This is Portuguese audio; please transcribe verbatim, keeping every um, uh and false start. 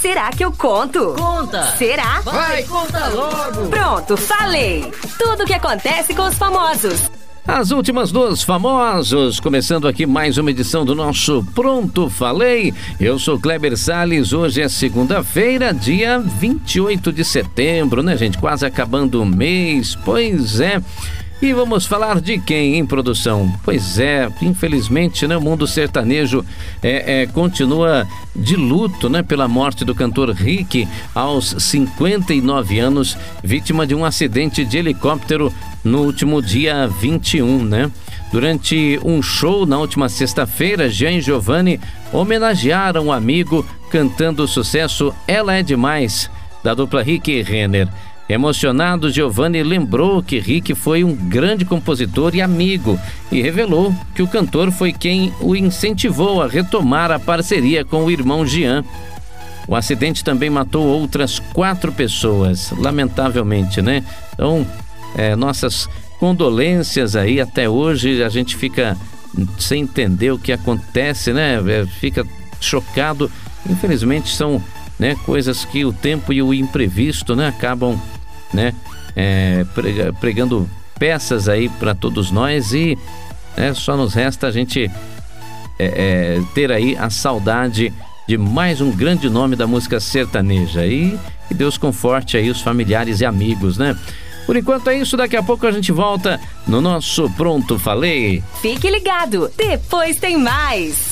Será que eu conto? Conta! Será? Vai, conta logo! Pronto, falei! Tudo o que acontece com os famosos. As últimas dos famosos, começando aqui mais uma edição do nosso Pronto Falei. Eu sou Kleber Salles, hoje é segunda-feira, dia vinte e oito de setembro, né, gente? Quase acabando o mês, pois é. E vamos falar de quem, em produção? Pois é, infelizmente, né, o mundo sertanejo é, é, continua de luto, né, pela morte do cantor Rick, aos cinquenta e nove anos, vítima de um acidente de helicóptero no último dia vinte e um, né? Durante um show na última sexta-feira, Jean e Giovanni homenagearam o amigo cantando o sucesso Ela é Demais, da dupla Rick e Renner. Emocionado, Giovanni lembrou que Rick foi um grande compositor e amigo e revelou que o cantor foi quem o incentivou a retomar a parceria com o irmão Jean. O acidente também matou outras quatro pessoas, lamentavelmente, né? Então, é, nossas condolências aí. Até hoje a gente fica sem entender o que acontece, né? É, fica chocado. Infelizmente são, né, coisas que o tempo e o imprevisto, né, acabam, né, é, pregando peças aí para todos nós e, né, só nos resta a gente é, é, ter aí a saudade de mais um grande nome da música sertaneja e que Deus conforte aí os familiares e amigos, né? Por enquanto é isso, daqui a pouco a gente volta no nosso Pronto Falei. Fique ligado, depois tem mais.